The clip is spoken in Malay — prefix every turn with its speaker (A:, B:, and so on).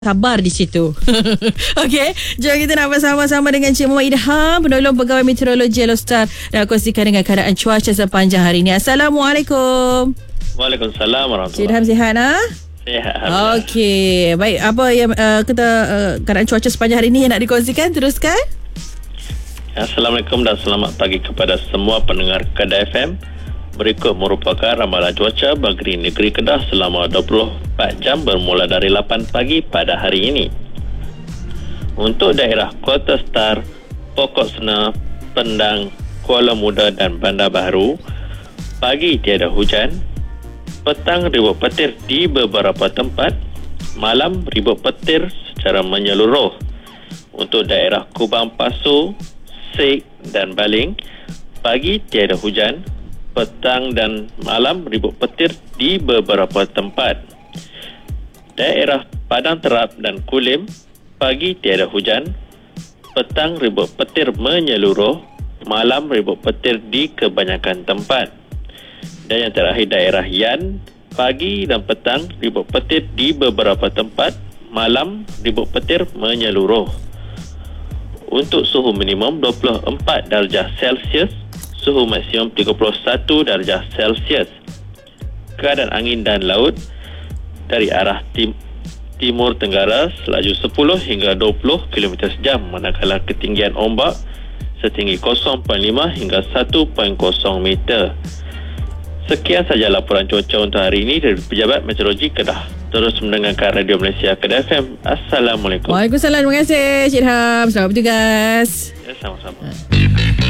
A: sabar di situ. Okey, jom kita nak bersama-sama dengan Cik Muhammad Idham, penolong pegawai meteorologi Alostar, dan kongsikan dengan keadaan cuaca sepanjang hari ini. Assalamualaikum.
B: Waalaikumsalam warahmatullahi.
A: Cik Idham sihat
B: Sihat.
A: Okey, baik, apa yang keadaan cuaca sepanjang hari ini yang nak dikongsikan? Teruskan.
B: Assalamualaikum dan selamat pagi kepada semua pendengar Kedah FM. Berikut merupakan ramalan cuaca bagi negeri Kedah selama 24 jam bermula dari 8 pagi pada hari ini. Untuk daerah Kota Star, Pokok Sena, Pendang, Kuala Muda dan Bandar Baharu, pagi tiada hujan, petang ribut petir di beberapa tempat, malam ribut petir secara menyeluruh. Untuk daerah Kubang Pasu, Sek dan Baling, pagi tiada hujan, petang dan malam ribut petir di beberapa tempat. Daerah Padang Terap dan Kulim, pagi tiada hujan, petang ribut petir menyeluruh, malam ribut petir di kebanyakan tempat. Dan yang terakhir daerah Yan, pagi dan petang ribut petir di beberapa tempat, malam ribut petir menyeluruh. Untuk suhu minimum 24 darjah Celsius, suhu maksimum 31 darjah Celsius. Keadaan angin dan laut dari arah timur tenggara selaju 10 hingga 20 km sejam, manakala ketinggian ombak setinggi 0.5 hingga 1.0 meter. Sekian sahaja laporan cuaca untuk hari ini dari Pejabat Meteorologi Kedah. Terus mendengarkan Radio Malaysia Kedah FM. Assalamualaikum.
A: Waalaikumsalam. Terima kasih Cik Idham. Selamat bertugas.
B: Ya, sama-sama.